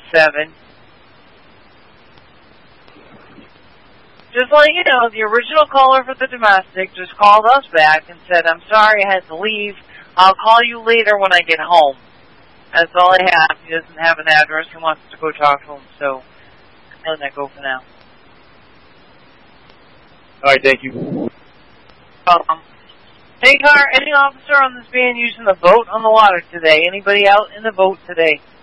7. Just like, you know, the original caller for the domestic just called us back and said, I'm sorry, I had to leave. I'll call you later when I get home. That's all I have. He doesn't have an address. He wants to go talk to him, so I'm letting that go for now. All right, thank you. Hey, car, any officer on this van using the boat on the water today? Anybody out in the boat today?